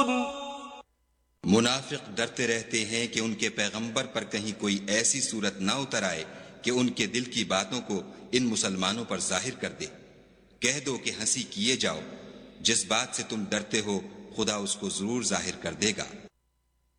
मुनाफिक डरते रहते हैं कि उनके पैगंबर पर कहीं कोई ऐसी सूरत ना उतर आए कि उनके दिल की बातों को इन मुसलमानों पर जाहिर कर दे। कह दो कि हंसी किए जाओ, जिस बात से तुम डरते हो खुदा उसको जरूर जाहिर कर देगा।